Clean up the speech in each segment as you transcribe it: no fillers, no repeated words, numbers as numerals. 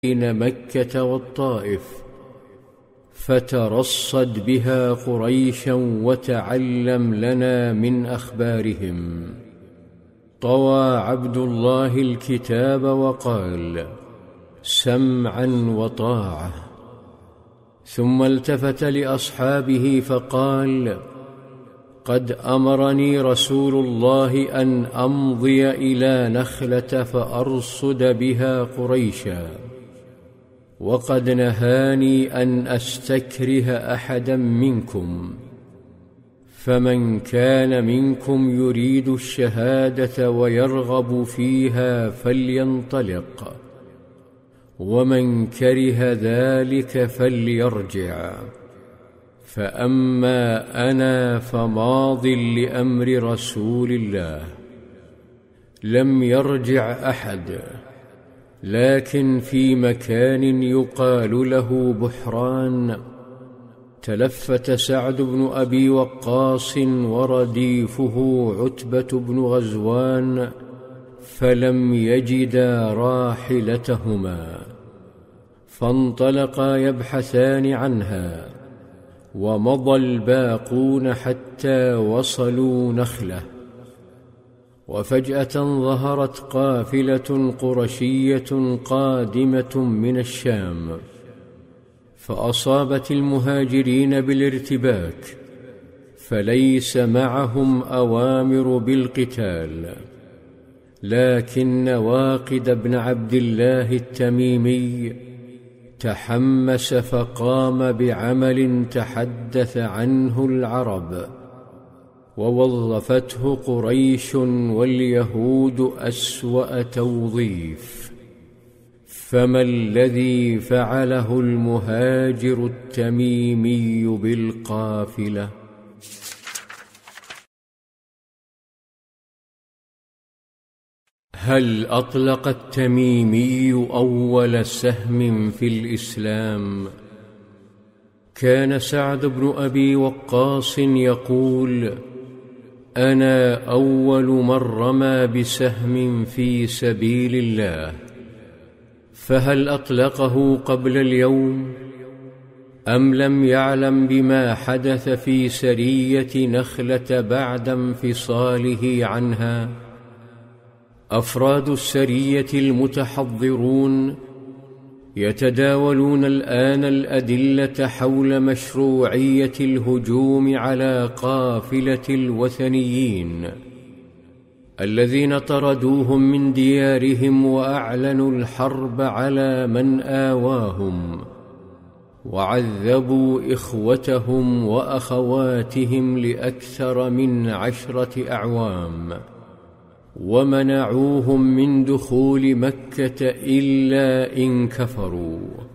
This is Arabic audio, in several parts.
بين مكة والطائف، فترصد بها قريشا وتعلم لنا من أخبارهم. طوى عبد الله الكتاب وقال: سمعا وطاعة. ثم التفت لأصحابه فقال: قد أمرني رسول الله أن أمضي إلى نخلة فأرصد بها قريشا، وقد نهاني أن أستكره أحدا منكم، فمن كان منكم يريد الشهادة ويرغب فيها فلينطلق، ومن كره ذلك فليرجع. فأما أنا فماض لأمر رسول الله. لم يرجع أحد، لكن في مكان يقال له بحران تلفت سعد بن أبي وقاص ورديفه عتبة بن غزوان، فلم يجدا راحلتهما، فانطلقا يبحثان عنها، ومضى الباقون حتى وصلوا نخلة. وفجأة ظهرت قافلة قرشية قادمة من الشام، فأصابت المهاجرين بالارتباك، فليس معهم أوامر بالقتال، لكن واقد بن عبد الله التميمي تحمس فقام بعمل تحدث عنه العرب، ووظفته قريش واليهود أسوأ توظيف. فما الذي فعله المهاجر التميمي بالقافلة؟ هل أطلق التميمي أول سهم في الإسلام؟ كان سعد بن أبي وقاص يقول: أنا أول من رمى بسهم في سبيل الله، فهل أطلقه قبل اليوم؟ أم لم يعلم بما حدث في سرية نخلة بعد انفصاله عنها؟ أفراد السرية المتحضرون يتداولون الآن الأدلة حول مشروعية الهجوم على قافلة الوثنيين الذين طردوهم من ديارهم وأعلنوا الحرب على من آواهم، وعذبوا إخوتهم وأخواتهم لأكثر من 10 أعوام، ومنعوهم من دخول مكة إلا إن كفروا.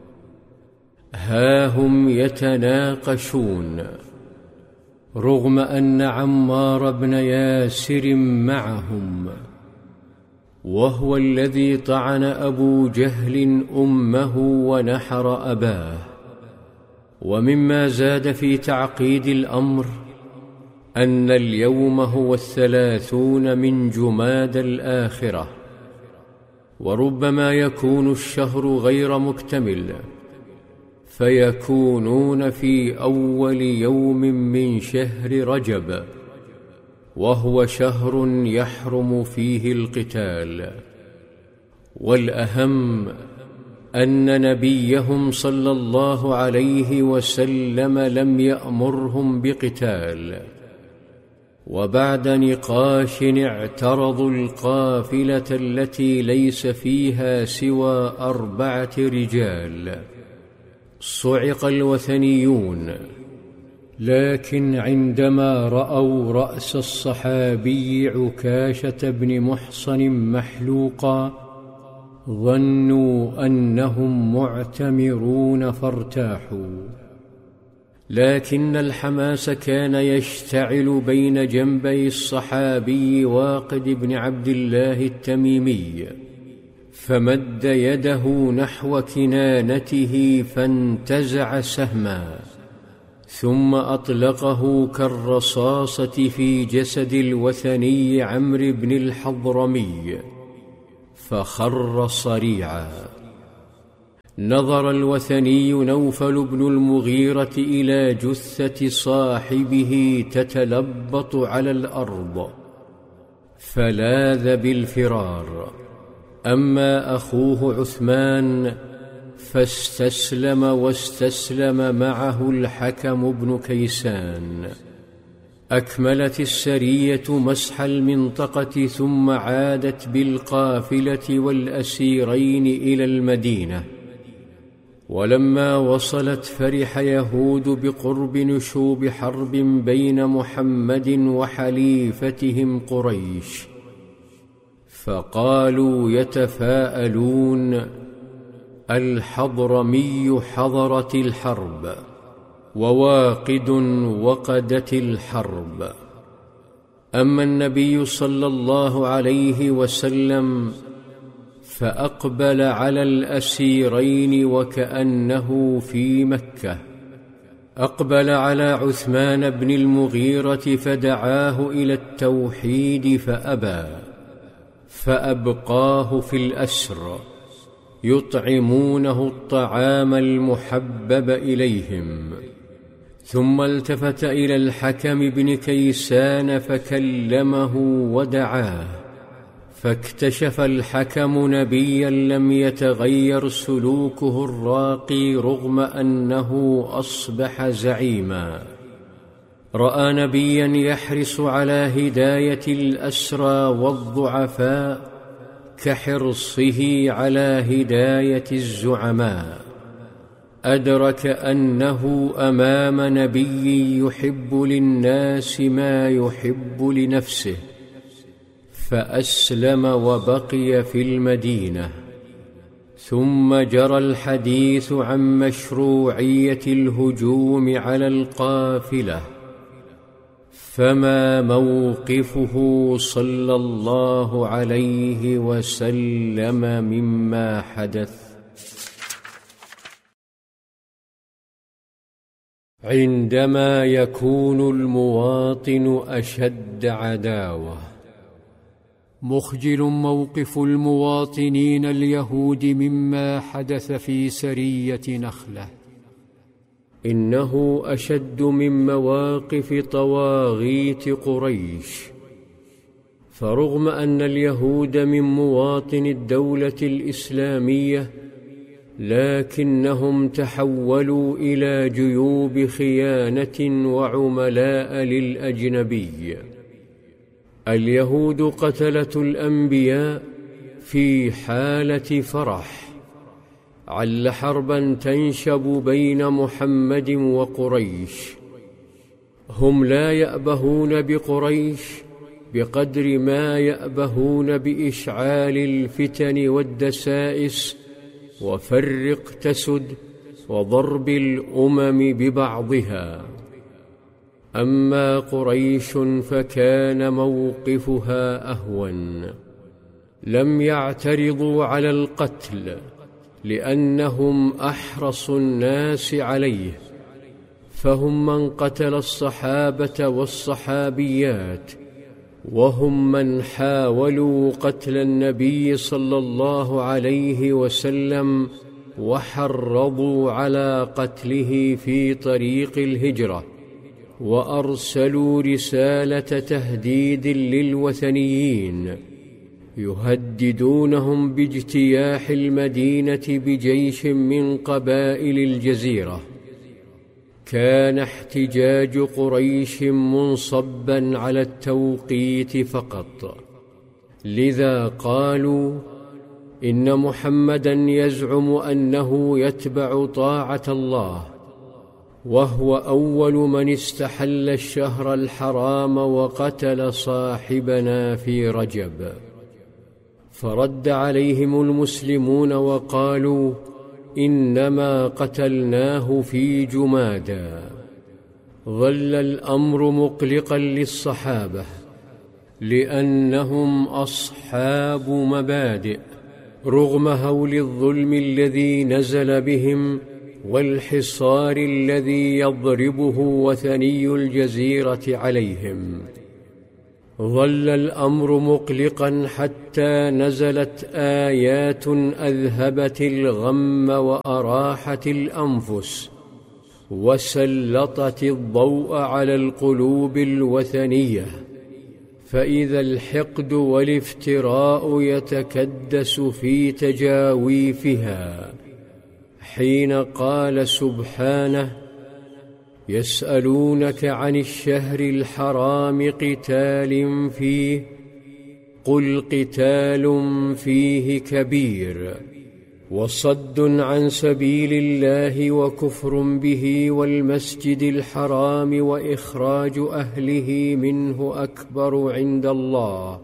ها هم يتناقشون، رغم أن عمار بن ياسر معهم، وهو الذي طعن أبو جهل أمه ونحر أباه. ومما زاد في تعقيد الأمر أن اليوم هو 30 من جمادى الآخرة، وربما يكون الشهر غير مكتمل، فيكونون في أول يوم من شهر رجب، وهو شهر يحرم فيه القتال. والأهم أن نبيهم صلى الله عليه وسلم لم يأمرهم بقتال، وبعد نقاش اعترضوا القافلة التي ليس فيها سوى 4 رجال. صعق الوثنيون، لكن عندما رأوا رأس الصحابي عكاشة بن محصن محلوقا ظنوا أنهم معتمرون فارتاحوا. لكن الحماس كان يشتعل بين جنبي الصحابي واقد بن عبد الله التميمي، فمد يده نحو كنانته فانتزع سهما، ثم أطلقه كالرصاصة في جسد الوثني عمرو بن الحضرمي، فخر صريعا. نظر الوثني نوفل بن المغيرة إلى جثة صاحبه تتلبط على الأرض فلاذ بالفرار. أما أخوه عثمان فاستسلم، واستسلم معه الحكم بن كيسان. أكملت السرية مسح المنطقة ثم عادت بالقافلة والأسيرين إلى المدينة. ولما وصلت فرح يهود بقرب نشوب حرب بين محمد وحليفتهم قريش، فقالوا يتفاءلون: الحضرمي حضرت الحرب، وواقد وقدت الحرب. أما النبي صلى الله عليه وسلم فأقبل على الأسيرين وكأنه في مكة. أقبل على عثمان بن المغيرة فدعاه إلى التوحيد فأبى، فأبقاه في الأسر يطعمونه الطعام المحبب إليهم. ثم التفت إلى الحكم بن كيسان فكلمه ودعاه، فاكتشف الحكم نبيا لم يتغير سلوكه الراقي رغم أنه أصبح زعيما. رأى نبيا يحرص على هداية الأسرى والضعفاء كحرصه على هداية الزعماء. أدرك أنه أمام نبي يحب للناس ما يحب لنفسه، فأسلم وبقي في المدينة. ثم جرى الحديث عن مشروعية الهجوم على القافلة. فما موقفه صلى الله عليه وسلم مما حدث؟ عندما يكون المواطن أشد عداوة. مخجل موقف المواطنين اليهود مما حدث في سرية نخلة. إنه أشد من مواقف طواغيت قريش. فرغم أن اليهود من مواطن الدولة الإسلامية، لكنهم تحولوا إلى جيوب خيانة وعملاء للأجنبي. اليهود قتلة الأنبياء في حالة فرح، عل حربا تنشب بين محمد وقريش. هم لا يأبهون بقريش بقدر ما يأبهون بإشعال الفتن والدسائس وفرق تسد وضرب الأمم ببعضها. أما قريش فكان موقفها أهون. لم يعترضوا على القتل لأنهم أحرص الناس عليه، فهم من قتل الصحابة والصحابيات، وهم من حاولوا قتل النبي صلى الله عليه وسلم وحرضوا على قتله في طريق الهجرة، وأرسلوا رسالة تهديد للوثنيين يهددونهم باجتياح المدينة بجيش من قبائل الجزيرة. كان احتجاج قريش منصبا على التوقيت فقط، لذا قالوا إن محمدا يزعم أنه يتبع طاعة الله، وهو أول من استحل الشهر الحرام وقتل صاحبنا في رجب. فرد عليهم المسلمون وقالوا إنما قتلناه في جمادى. ظل الأمر مقلقا للصحابة لأنهم أصحاب مبادئ، رغم هول الظلم الذي نزل بهم والحصار الذي يضربه وثني الجزيرة عليهم. ظل الأمر مقلقا حتى نزلت آيات أذهبت الغم وأراحت الأنفس، وسلطت الضوء على القلوب الوثنية، فإذا الحقد والافتراء يتكدس في تجاويفها، حين قال سبحانه: يسألونك عن الشهر الحرام قتال فيه، قل قتال فيه كبير، وصد عن سبيل الله وكفر به والمسجد الحرام وإخراج أهله منه أكبر عند الله،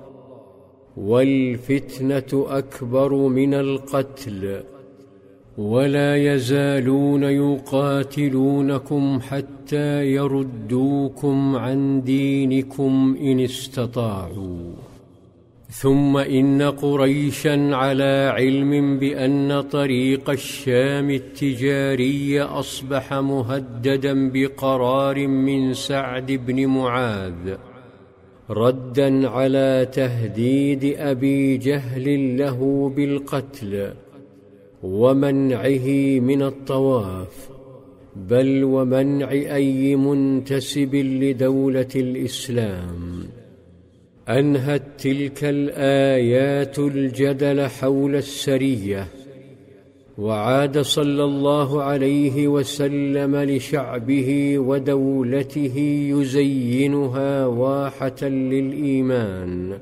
والفتنة أكبر من القتل، ولا يزالون يقاتلونكم حتى يردوكم عن دينكم إن استطاعوا. ثم إن قريشا على علم بأن طريق الشام التجاري أصبح مهددا بقرار من سعد بن معاذ، ردا على تهديد أبي جهل له بالقتل ومنعه من الطواف، بل ومنع أي منتسب لدولة الإسلام. أنهت تلك الآيات الجدل حول السرية، وعاد صلى الله عليه وسلم لشعبه ودولته يزينها واحة للإيمان،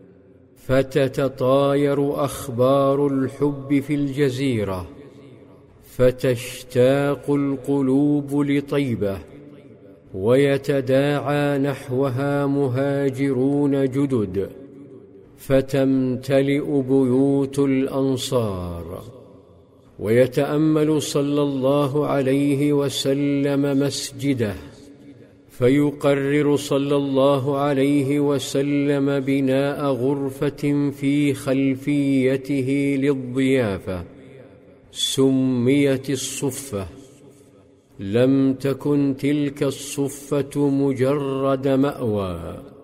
فتتطاير أخبار الحب في الجزيرة، فتشتاق القلوب لطيبة، ويتداعى نحوها مهاجرون جدد، فتمتلئ بيوت الأنصار، ويتأمل صلى الله عليه وسلم مسجده، فيقرر صلى الله عليه وسلم بناء غرفة في خلفيته للضيافة، سميت الصفة. لم تكن تلك الصفة مجرد مأوى،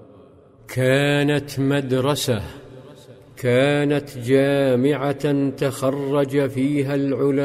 كانت مدرسة، كانت جامعة تخرج فيها العلماء